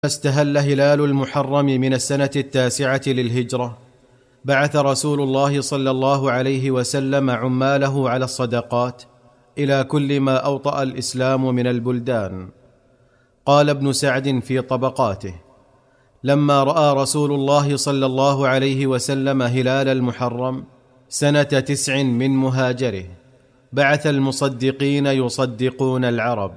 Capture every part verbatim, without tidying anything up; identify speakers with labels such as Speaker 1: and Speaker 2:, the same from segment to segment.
Speaker 1: استهل هلال المحرم من السنة التاسعة للهجرة، بعث رسول الله صلى الله عليه وسلم عماله على الصدقات إلى كل ما أوطأ الإسلام من البلدان. قال ابن سعد في طبقاته: لما رأى رسول الله صلى الله عليه وسلم هلال المحرم سنة تسع من مهاجره، بعث المصدقين يصدقون العرب.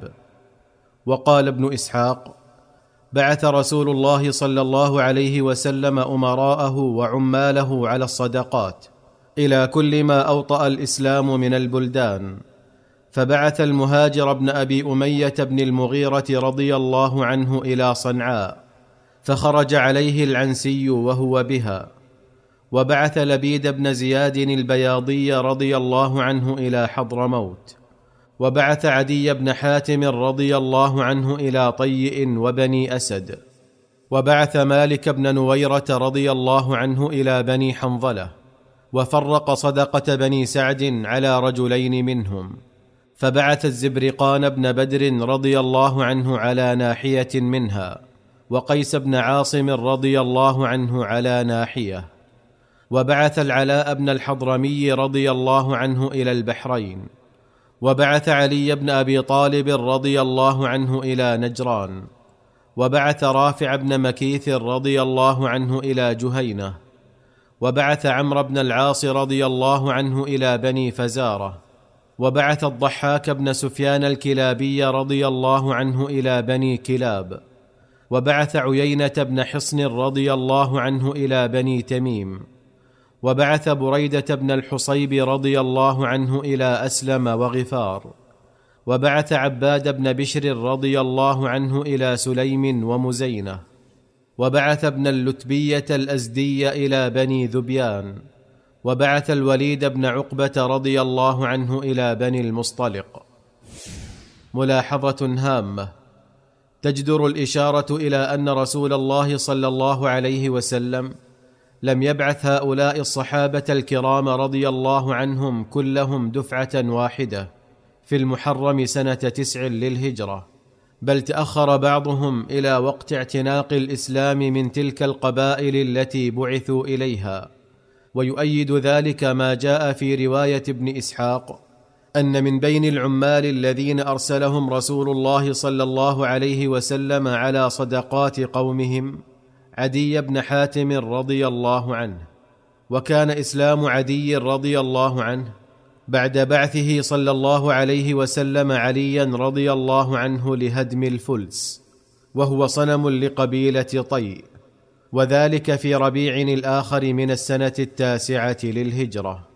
Speaker 1: وقال ابن إسحاق: بعث رسول الله صلى الله عليه وسلم أمراءه وعماله على الصدقات إلى كل ما أوطأ الإسلام من البلدان، فبعث المهاجر بن أبي أمية بن المغيرة رضي الله عنه إلى صنعاء، فخرج عليه العنسي وهو بها، وبعث لبيد بن زياد البياضي رضي الله عنه إلى حضرموت، وبعث عدي بن حاتم رضي الله عنه إلى طيء وبني أسد، وبعث مالك بن نويرة رضي الله عنه إلى بني حنظلة، وفرق صدقة بني سعد على رجلين منهم، فبعث الزبرقان بن بدر رضي الله عنه على ناحية منها، وقيس بن عاصم رضي الله عنه على ناحية، وبعث العلاء بن الحضرمي رضي الله عنه إلى البحرين، وبعث علي بن أبي طالب رضي الله عنه إلى نجران، وبعث رافع بن مكيث رضي الله عنه إلى جهينة، وبعث عمرو بن العاص رضي الله عنه إلى بني فزارة، وبعث الضحاك بن سفيان الكلابي رضي الله عنه إلى بني كلاب، وبعث عيينة بن حصن رضي الله عنه إلى بني تميم، وبعث بريدة بن الحصيب رضي الله عنه إلى أسلم وغفار، وبعث عباد بن بشر رضي الله عنه إلى سليم ومزينة، وبعث ابن اللتبية الأزدي إلى بني ذبيان، وبعث الوليد بن عقبة رضي الله عنه إلى بني المصطلق. ملاحظة هامة: تجدر الإشارة إلى أن رسول الله صلى الله عليه وسلم لم يبعث هؤلاء الصحابة الكرام رضي الله عنهم كلهم دفعة واحدة في المحرم سنة تسع للهجرة، بل تأخر بعضهم إلى وقت اعتناق الإسلام من تلك القبائل التي بعثوا إليها. ويؤيد ذلك ما جاء في رواية ابن إسحاق أن من بين العمال الذين أرسلهم رسول الله صلى الله عليه وسلم على صدقات قومهم عدي بن حاتم رضي الله عنه. وكان إسلام عدي رضي الله عنه بعد بعثه صلى الله عليه وسلم عليا رضي الله عنه لهدم الفلس، وهو صنم لقبيلة طيء، وذلك في ربيع الآخر من السنة التاسعة للهجرة.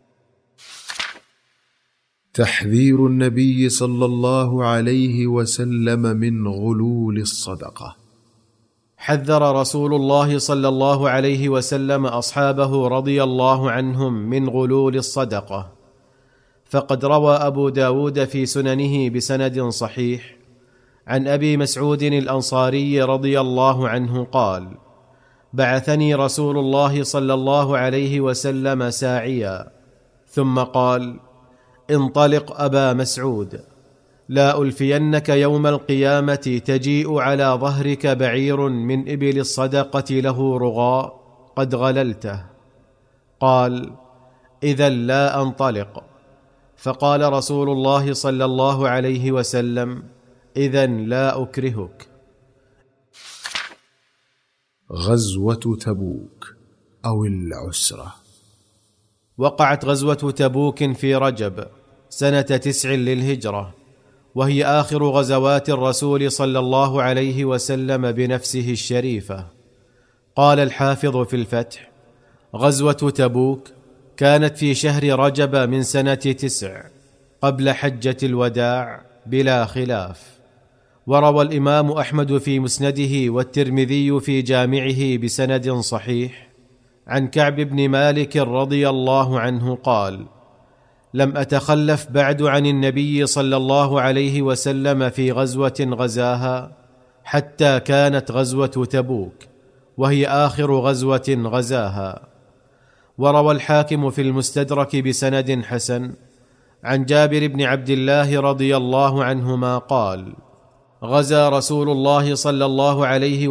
Speaker 2: تحذير النبي صلى الله عليه وسلم من غلول الصدقة.
Speaker 1: حذر رسول الله صلى الله عليه وسلم أصحابه رضي الله عنهم من غلول الصدقة، فقد روى أبو داود في سننه بسند صحيح عن أبي مسعود الأنصاري رضي الله عنه قال: بعثني رسول الله صلى الله عليه وسلم ساعيا، ثم قال: انطلق أبا مسعود، لا ألفينك يوم القيامة تجيء على ظهرك بعير من إبل الصدقة له رغاء قد غللته. قال: إذا لا أنطلق. فقال رسول الله صلى الله عليه وسلم: إذا لا أكرهك.
Speaker 2: غزوة تبوك أو العسرة.
Speaker 1: وقعت غزوة تبوك في رجب سنة تسع للهجرة، وهي آخر غزوات الرسول صلى الله عليه وسلم بنفسه الشريفة. قال الحافظ في الفتح: غزوة تبوك كانت في شهر رجب من سنة تسع قبل حجة الوداع بلا خلاف. وروى الإمام أحمد في مسنده والترمذي في جامعه بسند صحيح عن كعب بن مالك رضي الله عنه قال: لم أتخلف بعد عن النبي صلى الله عليه وسلم في غزوة غزاها حتى كانت غزوة تبوك، وهي آخر غزوة غزاها. وروى الحاكم في المستدرك بسند حسن عن جابر بن عبد الله رضي الله عنهما قال: غزا رسول الله صلى الله عليه